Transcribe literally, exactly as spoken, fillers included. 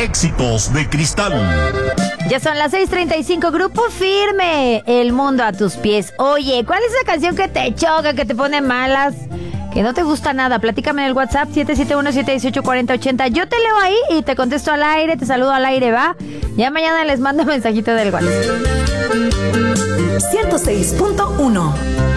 Éxitos de Cristal. Ya son las seis treinta y cinco, Grupo Firme, El Mundo a Tus Pies. Oye, ¿cuál es la canción que te choca, que te pone malas, que no te gusta nada? Platícame en el WhatsApp siete siete uno, siete uno ocho, cuatro cero ocho cero. Yo te leo ahí y te contesto al aire, te saludo al aire, ¿va? Ya mañana les mando mensajito del WhatsApp. ciento seis punto uno